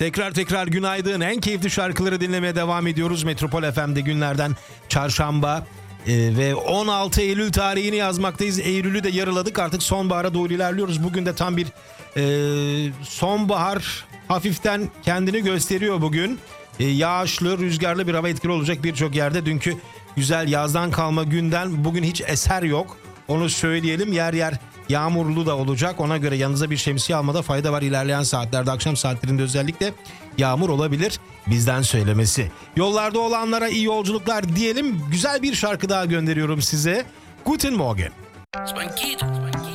Tekrar günaydın. En keyifli şarkıları dinlemeye devam ediyoruz. Metropol FM'de günlerden çarşamba ve 16 Eylül tarihini yazmaktayız. Eylül'ü de yarıladık. Artık sonbahara doğru ilerliyoruz. Bugün de tam bir sonbahar hafiften kendini gösteriyor bugün. Yağışlı, rüzgarlı bir hava etkili olacak birçok yerde. Dünkü güzel yazdan kalma günden bugün hiç eser yok. Onu söyleyelim. Yer yer yağmurlu da olacak. Ona göre yanınıza bir şemsiye almada fayda var. İlerleyen saatlerde, akşam saatlerinde özellikle yağmur olabilir. Bizden söylemesi. Yollarda olanlara iyi yolculuklar diyelim. Güzel bir şarkı daha gönderiyorum size. Guten Morgen.